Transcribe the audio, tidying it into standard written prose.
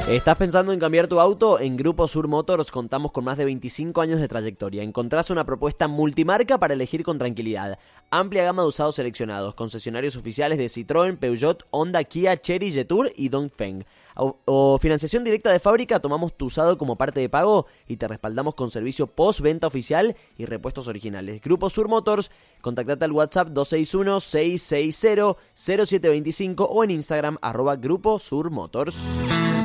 ¿Estás pensando en cambiar tu auto? En Grupo Sur Motors contamos con más de 25 años de trayectoria. Encontrás una propuesta multimarca para elegir con tranquilidad. Amplia gama de usados seleccionados, concesionarios oficiales de Citroën, Peugeot, Honda, Kia, Chery, Jetour y Dongfeng. O financiación directa de fábrica, tomamos tu usado como parte de pago y te respaldamos con servicio post-venta oficial y repuestos originales. Grupo Sur Motors, contactate al WhatsApp 261-660-0725 o en Instagram @Grupo Sur Motors.